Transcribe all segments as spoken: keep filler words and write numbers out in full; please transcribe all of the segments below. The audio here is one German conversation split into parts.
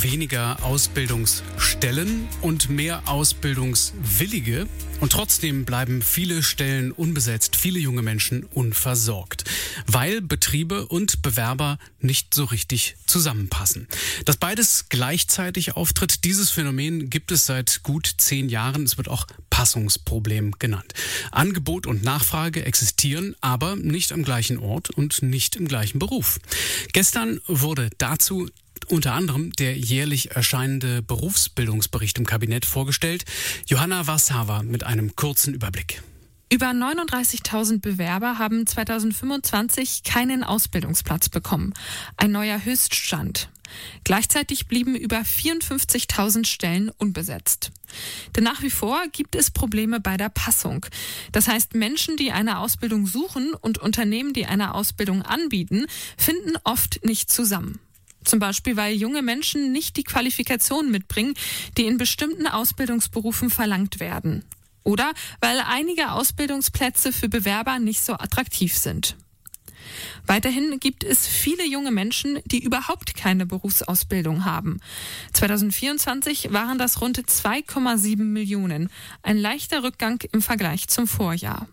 Weniger Ausbildungsstellen und mehr Ausbildungswillige. Und trotzdem bleiben viele Stellen unbesetzt, viele junge Menschen unversorgt, weil Betriebe und Bewerber nicht so richtig zusammenpassen. Dass beides gleichzeitig auftritt, dieses Phänomen gibt es seit gut zehn Jahren. Es wird auch Passungsproblem genannt. Angebot und Nachfrage existieren, aber nicht am gleichen Ort und nicht im gleichen Beruf. Gestern wurde dazu unter anderem der jährlich erscheinende Berufsbildungsbericht im Kabinett vorgestellt. Johanna Warszawa mit einem kurzen Überblick. Über neununddreißigtausend Bewerber haben zweitausendfünfundzwanzig keinen Ausbildungsplatz bekommen. Ein neuer Höchststand. Gleichzeitig blieben über vierundfünfzigtausend Stellen unbesetzt. Denn nach wie vor gibt es Probleme bei der Passung. Das heißt, Menschen, die eine Ausbildung suchen und Unternehmen, die eine Ausbildung anbieten, finden oft nicht zusammen. Zum Beispiel, weil junge Menschen nicht die Qualifikation mitbringen, die in bestimmten Ausbildungsberufen verlangt werden. Oder weil einige Ausbildungsplätze für Bewerber nicht so attraktiv sind. Weiterhin gibt es viele junge Menschen, die überhaupt keine Berufsausbildung haben. zweitausendvierundzwanzig waren das rund zwei Komma sieben Millionen, ein leichter Rückgang im Vergleich zum Vorjahr.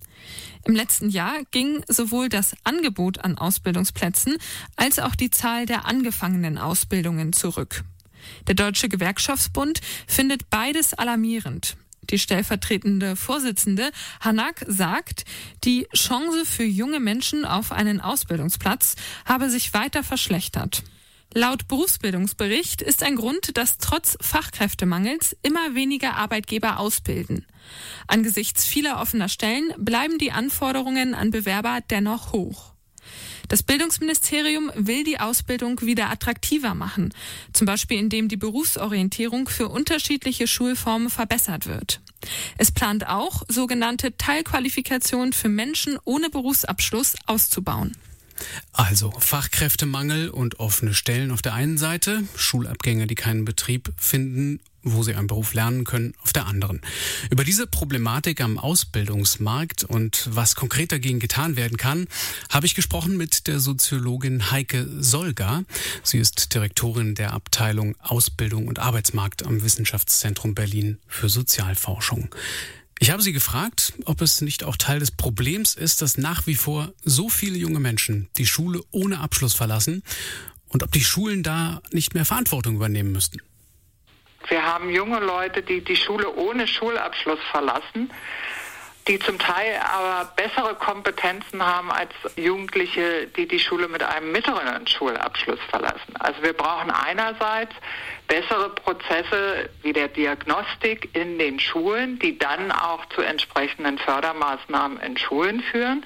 Im letzten Jahr ging sowohl das Angebot an Ausbildungsplätzen als auch die Zahl der angefangenen Ausbildungen zurück. Der Deutsche Gewerkschaftsbund findet beides alarmierend. Die stellvertretende Vorsitzende Hanak sagt, die Chance für junge Menschen auf einen Ausbildungsplatz habe sich weiter verschlechtert. Laut Berufsbildungsbericht ist ein Grund, dass trotz Fachkräftemangels immer weniger Arbeitgeber ausbilden. Angesichts vieler offener Stellen bleiben die Anforderungen an Bewerber dennoch hoch. Das Bildungsministerium will die Ausbildung wieder attraktiver machen, zum Beispiel indem die Berufsorientierung für unterschiedliche Schulformen verbessert wird. Es plant auch, sogenannte Teilqualifikationen für Menschen ohne Berufsabschluss auszubauen. Also Fachkräftemangel und offene Stellen auf der einen Seite, Schulabgänger, die keinen Betrieb finden, wo sie einen Beruf lernen können, auf der anderen. Über diese Problematik am Ausbildungsmarkt und was konkret dagegen getan werden kann, habe ich gesprochen mit der Soziologin Heike Solger. Sie ist Direktorin der Abteilung Ausbildung und Arbeitsmarkt am Wissenschaftszentrum Berlin für Sozialforschung. Ich habe sie gefragt, ob es nicht auch Teil des Problems ist, dass nach wie vor so viele junge Menschen die Schule ohne Abschluss verlassen und ob die Schulen da nicht mehr Verantwortung übernehmen müssten. Wir haben junge Leute, die die Schule ohne Schulabschluss verlassen, die zum Teil aber bessere Kompetenzen haben als Jugendliche, die die Schule mit einem mittleren Schulabschluss verlassen. Also wir brauchen einerseits bessere Prozesse wie der Diagnostik in den Schulen, die dann auch zu entsprechenden Fördermaßnahmen in Schulen führen.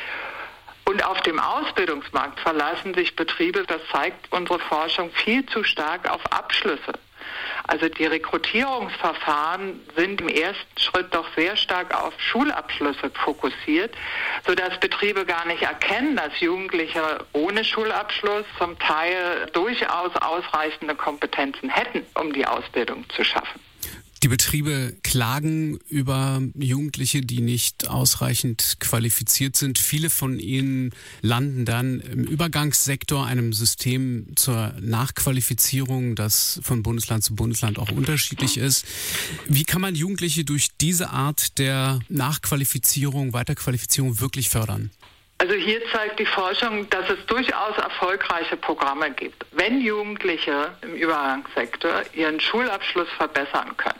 Und auf dem Ausbildungsmarkt verlassen sich Betriebe, das zeigt unsere Forschung, viel zu stark auf Abschlüsse. Also die Rekrutierungsverfahren sind im ersten Schritt doch sehr stark auf Schulabschlüsse fokussiert, sodass Betriebe gar nicht erkennen, dass Jugendliche ohne Schulabschluss zum Teil durchaus ausreichende Kompetenzen hätten, um die Ausbildung zu schaffen. Die Betriebe klagen über Jugendliche, die nicht ausreichend qualifiziert sind. Viele von ihnen landen dann im Übergangssektor, einem System zur Nachqualifizierung, das von Bundesland zu Bundesland auch unterschiedlich ist. Wie kann man Jugendliche durch diese Art der Nachqualifizierung, Weiterqualifizierung wirklich fördern? Also hier zeigt die Forschung, dass es durchaus erfolgreiche Programme gibt. Wenn Jugendliche im Übergangssektor ihren Schulabschluss verbessern können,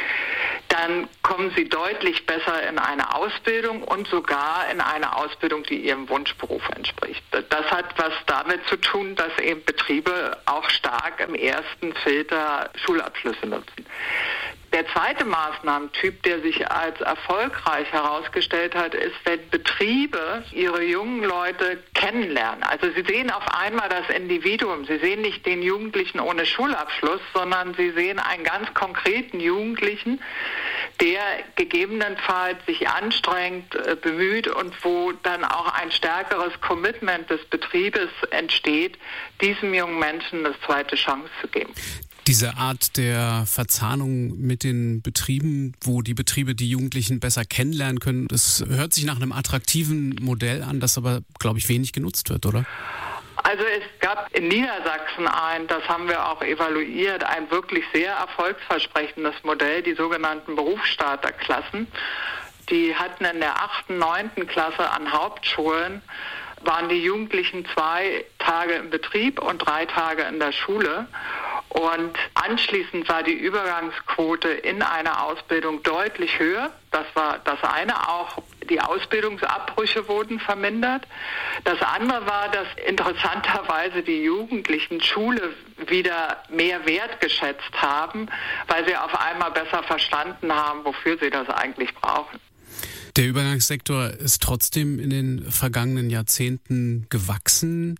dann kommen sie deutlich besser in eine Ausbildung und sogar in eine Ausbildung, die ihrem Wunschberuf entspricht. Das hat was damit zu tun, dass eben Betriebe auch stark im ersten Filter Schulabschlüsse nutzen. Der zweite Maßnahmentyp, der sich als erfolgreich herausgestellt hat, ist, wenn Betriebe ihre jungen Leute kennenlernen. Also sie sehen auf einmal das Individuum. Sie sehen nicht den Jugendlichen ohne Schulabschluss, sondern sie sehen einen ganz konkreten Jugendlichen, der gegebenenfalls sich anstrengt, bemüht und wo dann auch ein stärkeres Commitment des Betriebes entsteht, diesem jungen Menschen eine zweite Chance zu geben. Diese Art der Verzahnung mit den Betrieben, wo die Betriebe die Jugendlichen besser kennenlernen können, das hört sich nach einem attraktiven Modell an, das aber, glaube ich, wenig genutzt wird, oder? Also es gab in Niedersachsen ein, das haben wir auch evaluiert, ein wirklich sehr erfolgsversprechendes Modell, die sogenannten Berufsstarterklassen. Die hatten in der achten, neunten Klasse an Hauptschulen, waren die Jugendlichen zwei Tage im Betrieb und drei Tage in der Schule. Und anschließend war die Übergangsquote in einer Ausbildung deutlich höher. Das war das eine. Auch die Ausbildungsabbrüche wurden vermindert. Das andere war, dass interessanterweise die Jugendlichen Schule wieder mehr wertgeschätzt haben, weil sie auf einmal besser verstanden haben, wofür sie das eigentlich brauchen. Der Übergangssektor ist trotzdem in den vergangenen Jahrzehnten gewachsen.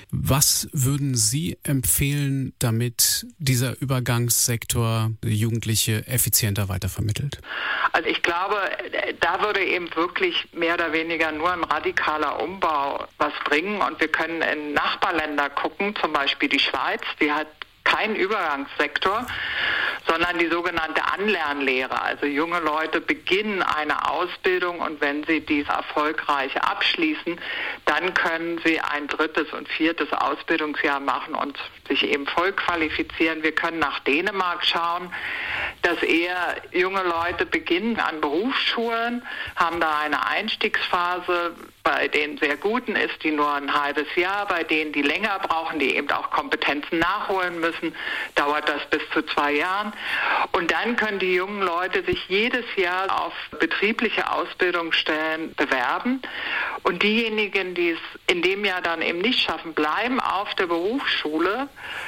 Was würden Sie empfehlen, damit dieser Übergangssektor Jugendliche effizienter weitervermittelt? Also ich glaube, da würde eben wirklich mehr oder weniger nur ein radikaler Umbau was bringen. Und wir können in Nachbarländer gucken, zum Beispiel die Schweiz, die hat keinen Übergangssektor, sondern die sogenannte Anlernlehre. Also junge Leute beginnen eine Ausbildung und wenn sie diese erfolgreich abschließen, dann können sie ein drittes und viertes Ausbildungsjahr machen und sich eben voll qualifizieren. Wir können nach Dänemark schauen, dass eher junge Leute beginnen an Berufsschulen, haben da eine Einstiegsphase, bei den sehr guten ist die nur ein halbes Jahr, bei denen die länger brauchen, die eben auch Kompetenzen nachholen müssen, dauert das bis zu zwei Jahren. Und dann können die jungen Leute sich jedes Jahr auf betriebliche Ausbildungsstellen bewerben. Und diejenigen, die es in dem Jahr dann eben nicht schaffen, bleiben auf der Berufsschule,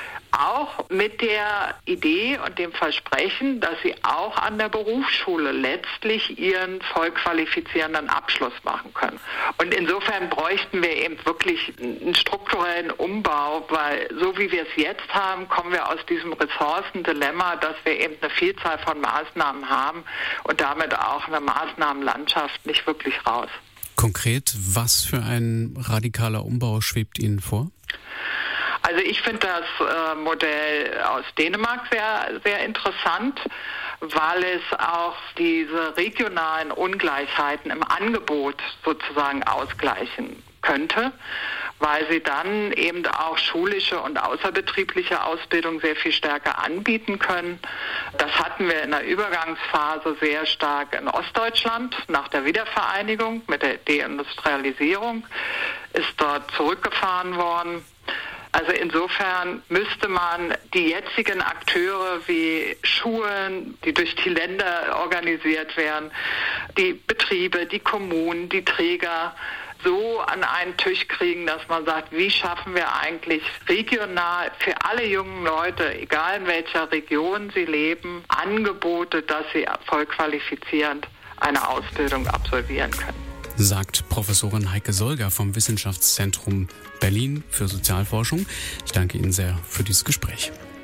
auch mit der Idee und dem Versprechen, dass sie auch an der Berufsschule letztlich ihren voll qualifizierenden Abschluss machen können. Und insofern bräuchten wir eben wirklich einen strukturellen Umbau, weil so wie wir es jetzt haben, kommen wir aus diesem Ressourcendilemma, dass wir eben eine Vielzahl von Maßnahmen haben und damit auch eine Maßnahmenlandschaft nicht wirklich raus. Konkret, was für ein radikaler Umbau schwebt Ihnen vor? Also ich finde das äh, Modell aus Dänemark sehr, sehr interessant, weil es auch diese regionalen Ungleichheiten im Angebot sozusagen ausgleichen könnte, weil sie dann eben auch schulische und außerbetriebliche Ausbildung sehr viel stärker anbieten können. Das hatten wir in der Übergangsphase sehr stark in Ostdeutschland nach der Wiedervereinigung mit der Deindustrialisierung, ist dort zurückgefahren worden. Also insofern müsste man die jetzigen Akteure wie Schulen, die durch die Länder organisiert werden, die Betriebe, die Kommunen, die Träger so an einen Tisch kriegen, dass man sagt, wie schaffen wir eigentlich regional für alle jungen Leute, egal in welcher Region sie leben, Angebote, dass sie voll qualifizierend eine Ausbildung absolvieren können. Sagt Professorin Heike Solger vom Wissenschaftszentrum Berlin für Sozialforschung. Ich danke Ihnen sehr für dieses Gespräch.